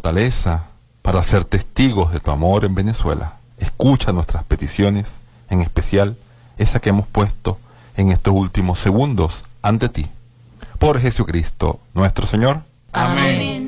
fortaleza para ser testigos de tu amor en Venezuela. Escucha nuestras peticiones, en especial esa que hemos puesto en estos últimos segundos ante ti. Por Jesucristo nuestro Señor. Amén.